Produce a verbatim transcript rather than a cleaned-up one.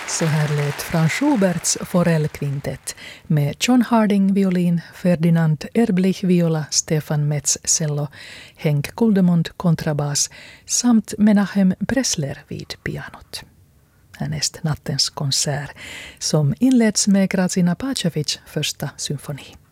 Så här lät Franz Schuberts Forellkvintett med John Harding violin, Ferdinand Erblich viola, Stefan Metz cello, Henk Kuldemond kontrabas samt Menachem Pressler vid pianot. Härnäst nattens konsert som inleds med Grazina Pacevic första symfoni.